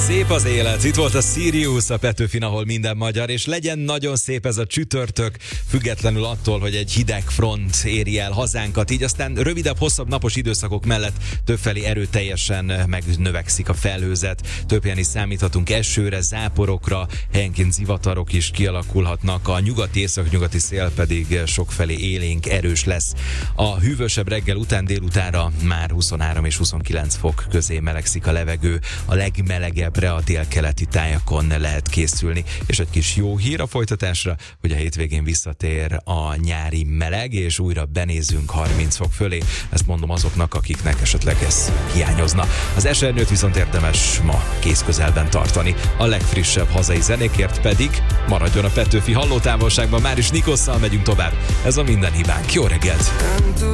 Szép az élet, itt volt a Sirius, a Petőfin, ahol minden magyar, és legyen nagyon szép ez a csütörtök, függetlenül attól, hogy egy hideg front éri el hazánkat, így aztán rövidebb, hosszabb napos időszakok mellett többfelé erőteljesen megnövekszik a felhőzet, több helyen is számíthatunk esőre, záporokra, helyenként zivatarok is kialakulhatnak, a nyugati-északnyugati szél pedig sokfelé élénk, erős lesz. A hűvösebb reggel után délutánra már 23 és 29 fok közé melegszik a levegő, a legmelegebb a délkeleti tájakon lehet készülni. És egy kis jó hír a folytatásra, hogy a hétvégén visszatér a nyári meleg, és újra benézzünk 30 fok fölé. Ezt mondom azoknak, akiknek esetleg ez hiányozna. Az esernyőt viszont érdemes ma kézközelben tartani. A legfrissebb hazai zenékért pedig maradjon a Petőfi hallótávolságban. Már is Nikosszal megyünk tovább. Ez a Minden hibánk. Jó reggelt!